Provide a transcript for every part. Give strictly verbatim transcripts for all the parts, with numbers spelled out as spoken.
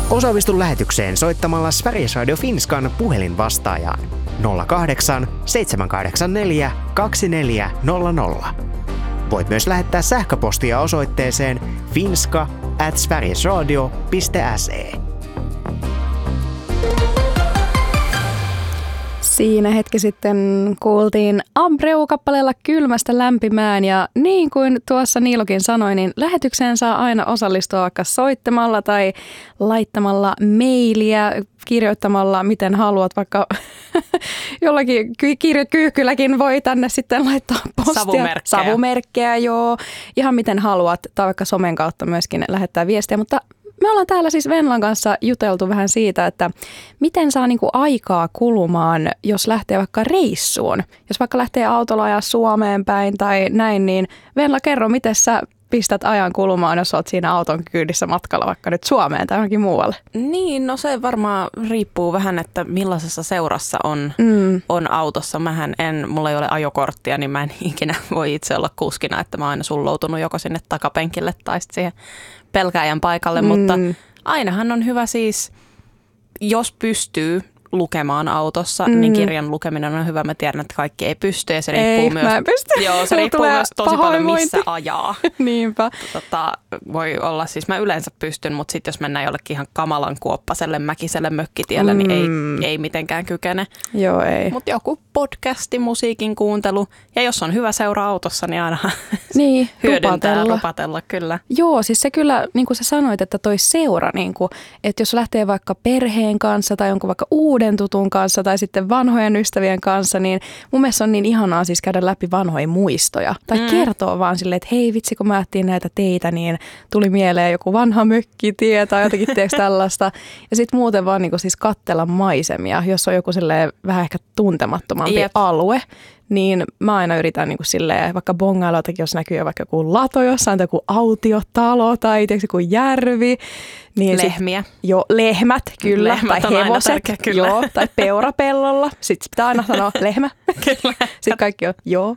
Osallistu lähetykseen soittamalla Sveriges Radio Finskan puhelinvastaajaan nolla kahdeksan seitsemän kahdeksan neljä kaksi neljä nolla nolla. Voit myös lähettää sähköpostia osoitteeseen finska at sverigesradio piste se. Siinä hetki sitten kuultiin Abreu-kappaleella Kylmästä lämpimään ja niin kuin tuossa Niilokin sanoi, niin lähetykseen saa aina osallistua vaikka soittamalla tai laittamalla mailia, kirjoittamalla miten haluat, vaikka jollakin kirjekyyhkylläkin voi tänne sitten laittaa postia. Savumerkkejä. Savumerkkejä, joo. Ihan miten haluat tai vaikka somen kautta myöskin lähettää viestiä, mutta me ollaan täällä siis Venlan kanssa juteltu vähän siitä, että miten saa niinku aikaa kulumaan, jos lähtee vaikka reissuun. Jos vaikka lähtee autolla ajaa Suomeen päin tai näin, niin Venla, kerro, miten sä pistät ajan kulumaan, jos olet siinä auton kyydissä matkalla vaikka nyt Suomeen tai johonkin muualle? Niin, no se varmaan riippuu vähän, että millaisessa seurassa on, Mm. on autossa. Mähän en, mulla ei ole ajokorttia, niin mä en ikinä voi itse olla kuskina, että mä oon aina sulloutunut joko sinne takapenkille tai sitten siihen pelkääjän paikalle, Mm. mutta ainahan on hyvä siis, jos pystyy lukemaan autossa, Mm. niin kirjan lukeminen on hyvä. Mä tiedän, että kaikki ei pysty ja se Ei, riippuu myös, mä en pysty. joo, se Mulla riippuu tulee myös tosi paljon pahoinvointi. missä ajaa. Niinpä. Tota, voi olla, siis mä yleensä pystyn, mutta sitten jos mennään jollekin ihan kamalan kuoppaselle mäkiselle mökkitielle, mm. niin ei, ei mitenkään kykene. Joo, ei. Mutta joku podcasti, musiikin kuuntelu ja jos on hyvä seura autossa, niin aina Niin, hyödyntää rupatella. rupatella kyllä. Joo, siis se kyllä, niin kuin sä sanoit, että toi seura, niin kuin, että jos lähtee vaikka perheen kanssa tai jonkun vaikka uuden tutun kanssa tai sitten vanhojen ystävien kanssa, niin mun mielestä on niin ihanaa siis käydä läpi vanhoja muistoja. Tai mm. kertoo vaan silleen, että hei vitsi, kun mä ajattelin näitä teitä, niin tuli mieleen joku vanha mökkitie tai jotenkin tiedätkö tällaista. Ja sitten muuten vaan niin kuin siis katsella maisemia, jos on joku silleen vähän ehkä tuntemattomampi Jep. alue. Niin mä aina yritän niin kuin silleen, vaikka bongailuitakin, jos näkyy vaikka joku lato jossain, tai joku autiotalo tai tiedätkö, joku järvi. Niin Lehmiä. Sit, joo, lehmät, kyllä. Lehmät tai on aina hevoset, tärkeä, kyllä. joo, tai peurapellolla. Sitten pitää aina sanoa lehmä. Kyllä. Sitten kaikki on, joo.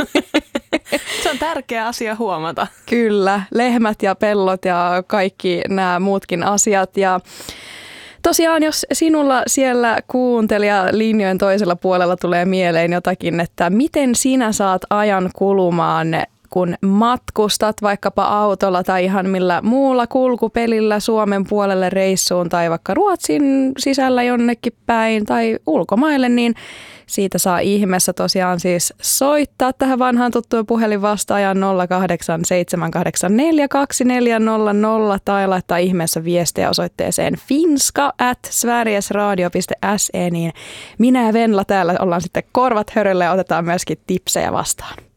Se on tärkeä asia huomata. Kyllä, lehmät ja pellot ja kaikki nämä muutkin asiat. Ja tosiaan, jos sinulla siellä kuuntelija linjojen toisella puolella tulee mieleen jotakin, että miten sinä saat ajan kulumaan, kun matkustat vaikkapa autolla tai ihan millä muulla kulkupelillä Suomen puolelle reissuun tai vaikka Ruotsin sisällä jonnekin päin tai ulkomaille, niin siitä saa ihmeessä tosiaan siis soittaa tähän vanhaan tuttuun puhelinvastaajaan nolla kahdeksan seitsemän kahdeksan neljä kaksi neljä nolla nolla tai laittaa ihmeessä viestiä osoitteeseen finska at sverigesradio piste se, niin minä ja Venla täällä ollaan sitten korvat höröllä ja otetaan myöskin tipsejä vastaan.